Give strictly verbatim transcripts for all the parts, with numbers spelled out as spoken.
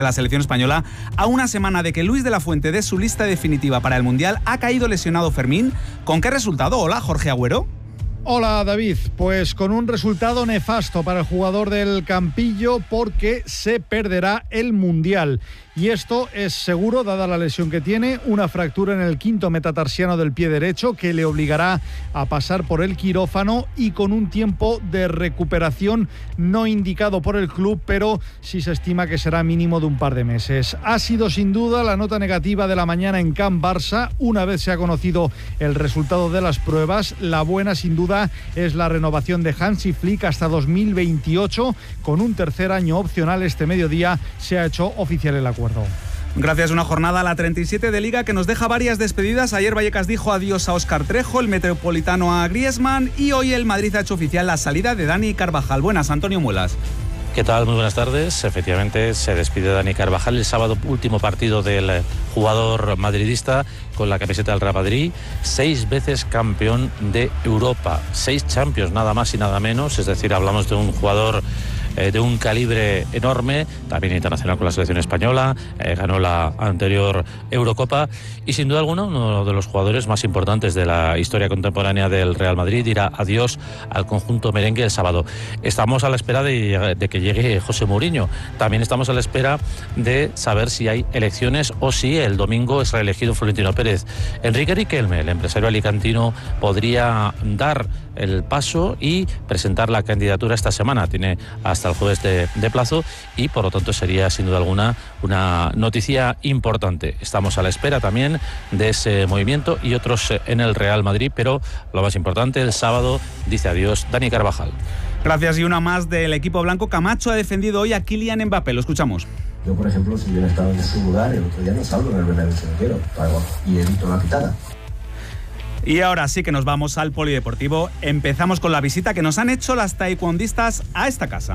La selección española, a una semana de que Luis de la Fuente dé su lista definitiva para el Mundial, ha caído lesionado Fermín. ¿Con qué resultado? Hola, Jorge Agüero. Hola David, pues con un resultado nefasto para el jugador del Campillo porque se perderá el Mundial. Y esto es seguro, dada la lesión que tiene, una fractura en el quinto metatarsiano del pie derecho que le obligará a pasar por el quirófano y con un tiempo de recuperación no indicado por el club, pero sí se estima que será mínimo de un par de meses. Ha sido sin duda la nota negativa de la mañana en Camp Barça. Una vez se ha conocido el resultado de las pruebas, la buena sin duda es la renovación de Hansi Flick hasta dos mil veintiocho, con un tercer año opcional. Este mediodía se ha hecho oficial el acuerdo. Gracias, una jornada a la treinta y siete de Liga que nos deja varias despedidas. Ayer Vallecas dijo adiós a Óscar Trejo, el Metropolitano a Griezmann y hoy el Madrid ha hecho oficial la salida de Dani Carvajal. Buenas, Antonio Muelas. ¿Qué tal? Muy buenas tardes. Efectivamente, se despide Dani Carvajal el sábado, último partido del jugador madridista con la camiseta del Real Madrid, seis veces campeón de Europa, seis Champions, nada más y nada menos, es decir, hablamos de un jugador eh, de un calibre enorme, también internacional con la selección española, eh, ganó la anterior Eurocopa y sin duda alguna uno de los jugadores más importantes de la historia contemporánea del Real Madrid. Dirá adiós al conjunto merengue el sábado. Estamos a la espera de, de que llegue José Mourinho. También estamos a la espera de saber si hay elecciones o si el domingo es reelegido Florentino Pérez. Enrique Riquelme, el empresario alicantino, podría dar el paso y presentar la candidatura esta semana. Tiene hasta el jueves de, de plazo y por lo tanto sería sin duda alguna una noticia importante. Estamos a la espera también de ese movimiento y otros en el Real Madrid, pero lo más importante, el sábado dice adiós Dani Carvajal. Gracias. Y una más del equipo blanco. Camacho ha defendido hoy a Kylian Mbappé. Lo escuchamos. Yo, por ejemplo, si hubiera estado en su lugar, el otro día no salgo en el Bernabéu si no quiero, y evito la pitada. Y ahora sí que nos vamos al polideportivo. Empezamos con la visita que nos han hecho las taekwondistas a esta casa.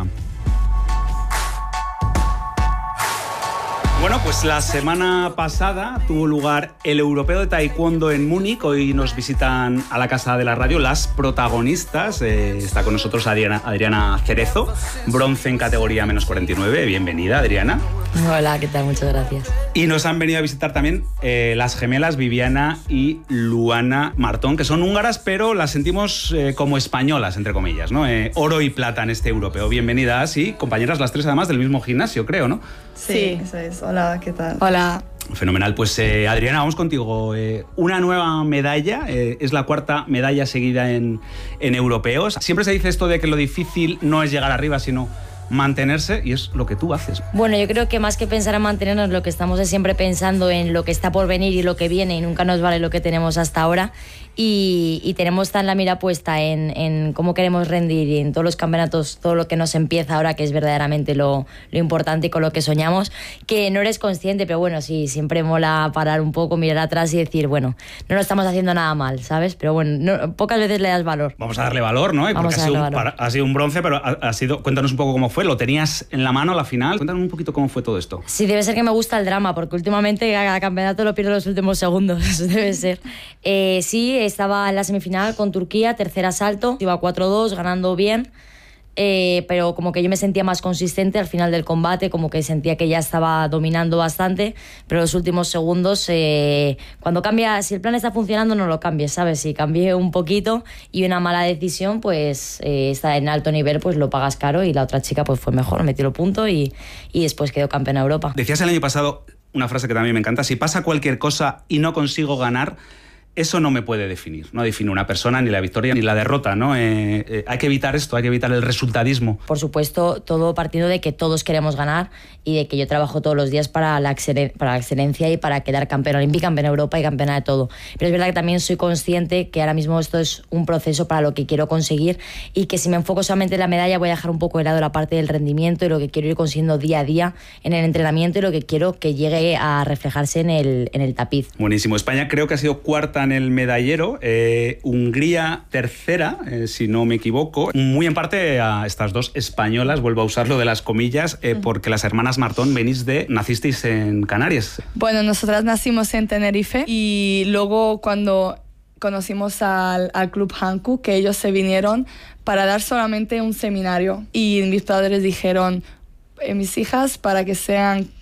Bueno, pues la semana pasada tuvo lugar el Europeo de Taekwondo en Múnich. Hoy nos visitan a la Casa de la Radio las protagonistas. Eh, está con nosotros Adriana, Adriana Cerezo, bronce en categoría menos cuarenta y nueve. Bienvenida, Adriana. Hola, ¿qué tal? Muchas gracias. Y nos han venido a visitar también eh, las gemelas Viviana y Luana Martón, que son húngaras, pero las sentimos eh, como españolas, entre comillas, ¿no? Eh, oro y plata en este europeo. Bienvenidas y compañeras las tres, además, del mismo gimnasio, creo, ¿no? Sí, eso es. Hola, ¿qué tal? Hola. Fenomenal. Pues eh, Adriana, vamos contigo. Eh, una nueva medalla, eh, es la cuarta medalla seguida en, en europeos. Siempre se dice esto de que lo difícil no es llegar arriba, sino mantenerse, y es lo que tú haces. Bueno, yo creo que más que pensar en mantenernos, lo que estamos es siempre pensando en lo que está por venir y lo que viene, y nunca nos vale lo que tenemos hasta ahora. Y, y tenemos tan la mira puesta en, en cómo queremos rendir y en todos los campeonatos, todo lo que nos empieza ahora, que es verdaderamente lo, lo importante y con lo que soñamos, que no eres consciente, pero bueno, sí, siempre mola parar un poco, mirar atrás y decir, bueno, no lo estamos haciendo nada mal, ¿sabes? Pero bueno, no, pocas veces le das valor. Vamos a darle valor, ¿no? Vamos Porque a ha, sido darle un, valor. ha sido un bronce, pero ha, ha sido... Cuéntanos un poco cómo fue. ¿Lo tenías en la mano a la final? Cuéntanos un poquito cómo fue todo esto. Sí, debe ser que me gusta el drama, porque últimamente cada campeonato lo pierdo en los últimos segundos, eso debe ser. Eh, sí, estaba en la semifinal con Turquía, tercer asalto, iba cuatro dos, ganando bien, eh, pero como que yo me sentía más consistente al final del combate, como que sentía que ya estaba dominando bastante, pero los últimos segundos, eh, cuando cambia, si el plan está funcionando, no lo cambies, ¿sabes? Si cambié un poquito y una mala decisión, pues eh, está en alto nivel, pues lo pagas caro, y la otra chica pues fue mejor, metió el punto y, y después quedó campeona de Europa. Decías el año pasado una frase que también me encanta: si pasa cualquier cosa y no consigo ganar, eso no me puede definir, no define una persona, ni la victoria ni la derrota, ¿no? Eh, eh, hay que evitar esto, hay que evitar el resultadismo. Por supuesto, todo partiendo de que todos queremos ganar y de que yo trabajo todos los días para la, excelen- para la excelencia y para quedar campeona olímpica, campeona de Europa y campeona de todo. Pero es verdad que también soy consciente que ahora mismo esto es un proceso para lo que quiero conseguir, y que si me enfoco solamente en la medalla voy a dejar un poco de lado la parte del rendimiento y lo que quiero ir consiguiendo día a día en el entrenamiento, y lo que quiero que llegue a reflejarse en el, en el tapiz. Buenísimo. España creo que ha sido cuarta en el medallero, eh, Hungría tercera, eh, si no me equivoco. Muy en parte a estas dos españolas, vuelvo a usar lo de las comillas, eh, porque las hermanas Martón venís de... nacisteis en Canarias. Bueno, nosotras nacimos en Tenerife y luego cuando conocimos al, al Club Hankook, que ellos se vinieron para dar solamente un seminario, y mis padres dijeron, eh, mis hijas, para que sean